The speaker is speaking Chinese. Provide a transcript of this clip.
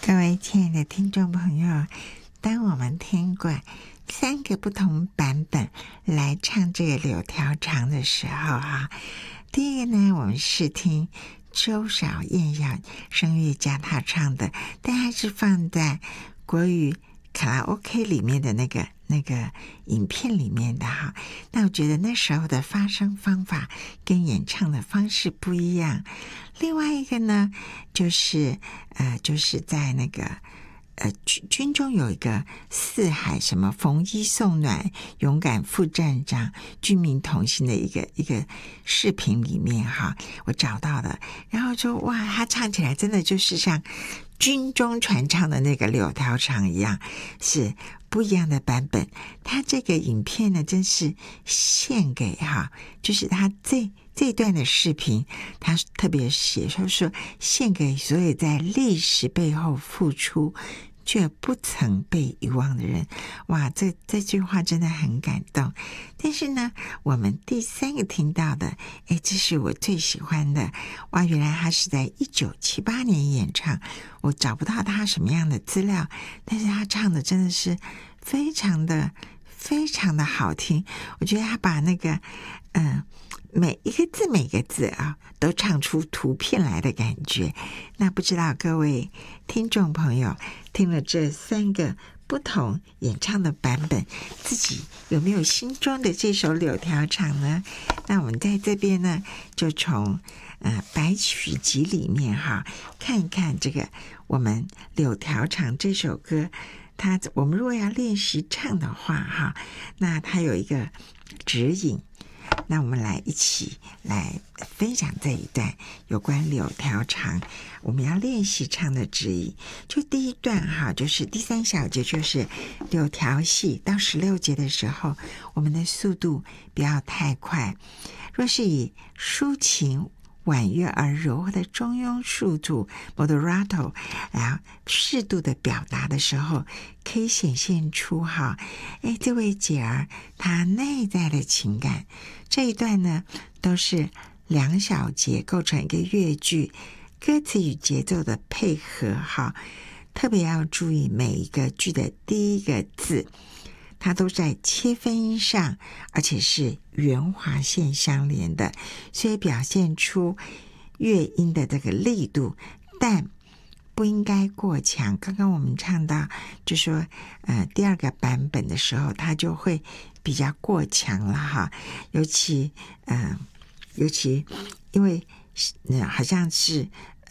各位亲爱的听众朋友，当我们听过3个不同版本来唱这个柳条长的时候第一个呢，我们是听周小燕小声乐家他唱的，但还是放在国语卡拉 OK 里面的那个影片里面的那我觉得那时候的发声方法跟演唱的方式不一样。另外一个呢，就是在那个军中有一个四海什么逢医送暖勇敢副站长军民同心的一个视频里面我找到的，然后说哇，他唱起来真的就是像军中传唱的那个柳条长一样，是不一样的版本。他这个影片呢，真是献给就是他这段的视频，他特别写说献给所有在历史背后付出却不曾被遗忘的人。哇，这句话真的很感动。但是呢，我们第3个听到的，这是我最喜欢的。哇，原来他是在1978年演唱，我找不到他什么样的资料，但是他唱的真的是非常的好听。我觉得他把那个每一个字都唱出图片来的感觉。那不知道各位听众朋友听了这3个不同演唱的版本，自己有没有心中的这首柳条长呢？那我们在这边呢，就从白曲集里面看一看这个我们柳条长这首歌，我们如果要练习唱的话那它有一个指引。那我们一起来分享这一段有关柳条长我们要练习唱的指引。就第一段就是第3小节，就是柳条戏到16节的时候，我们的速度不要太快。若是以抒情婉约而柔和的中庸速度 moderato 然后适度的表达的时候，可以显现出这位姐儿她内在的情感。这一段呢，都是2小节构成一个乐句，歌词与节奏的配合特别要注意每一个句的第一个字，它都在切分音上，而且是圆滑线相连的，所以表现出乐音的这个力度，但不应该过强。刚刚我们唱到就说第2个版本的时候，它就会比较过强了尤其因为好像是